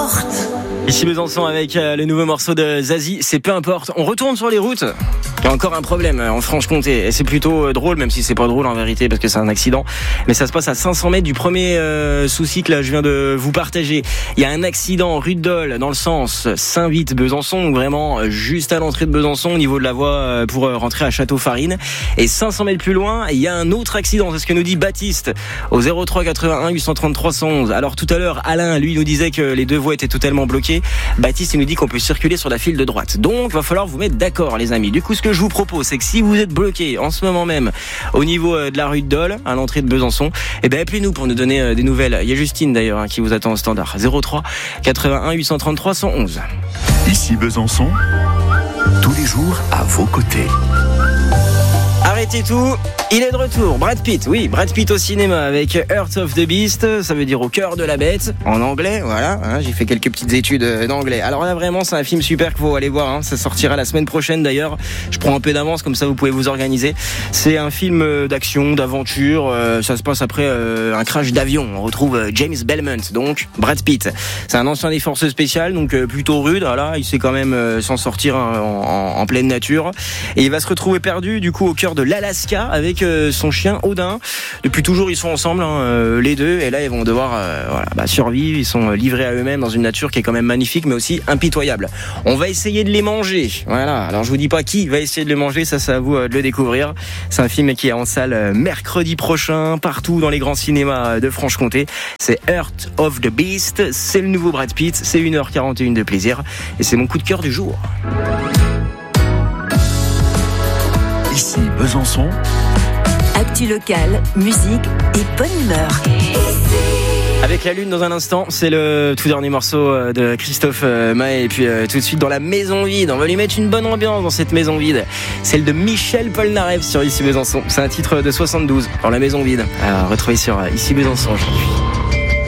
importe. Ici Besançon avec le nouveau morceau de Zazie, c'est peu importe. On retourne sur les routes. Il y a encore un problème en Franche-Comté et c'est plutôt drôle, même si c'est pas drôle en vérité parce que c'est un accident. Mais ça se passe à 500 mètres du premier souci que là je viens de vous partager. Il y a un accident rue de Dole dans le sens Saint-Vite-Besançon, vraiment juste à l'entrée de Besançon au niveau de la voie pour rentrer à Château-Farine. Et 500 mètres plus loin, il y a un autre accident. C'est ce que nous dit Baptiste au 03 81 830 311. Alors tout à l'heure, Alain, lui, nous disait que les deux voies étaient totalement bloquées. Baptiste, il nous dit qu'on peut circuler sur la file de droite. Donc, va falloir vous mettre d'accord, les amis. Du coup, ce que je vous propose, c'est que si vous êtes bloqué en ce moment même au niveau de la rue de Dole, à l'entrée de Besançon, eh ben appelez-nous pour nous donner des nouvelles. Il y a Justine d'ailleurs qui vous attend au standard. 03 81 830 311. Ici Besançon, tous les jours à vos côtés. Arrêtez tout, il est de retour. Brad Pitt, oui, Brad Pitt au cinéma avec Heart of the Beast, ça veut dire au cœur de la bête, en anglais, voilà, hein, j'ai fait quelques petites études d'anglais. Alors là vraiment c'est un film super qu'il faut aller voir, hein, ça sortira la semaine prochaine d'ailleurs, je prends un peu d'avance comme ça vous pouvez vous organiser. C'est un film d'action, d'aventure, ça se passe après un crash d'avion, on retrouve James Belmont, donc Brad Pitt. C'est un ancien des forces spéciales, donc plutôt rude, voilà, il sait quand même s'en sortir en pleine nature, et il va se retrouver perdu du coup au cœur de l'Alaska avec son chien Odin. Depuis toujours ils sont ensemble, hein, les deux, et là ils vont devoir survivre. Ils sont livrés à eux-mêmes dans une nature qui est quand même magnifique mais aussi impitoyable. On va essayer de les manger, voilà. Alors je vous dis pas qui va essayer de les manger, ça c'est à vous de le découvrir. C'est un film qui est en salle mercredi prochain partout dans les grands cinémas de Franche-Comté. C'est Heart of the Beast, c'est le nouveau Brad Pitt, c'est 1h41 de plaisir et c'est mon coup de cœur du jour. Ici Besançon, Actu locale, musique et bonne humeur. Avec la lune dans un instant, c'est le tout dernier morceau de Christophe Maé. Et puis tout de suite dans la maison vide, on va lui mettre une bonne ambiance dans cette maison vide. Celle de Michel Polnareff sur Ici Besançon. C'est un titre de 72 dans la maison vide. Alors retrouvez sur Ici Besançon aujourd'hui.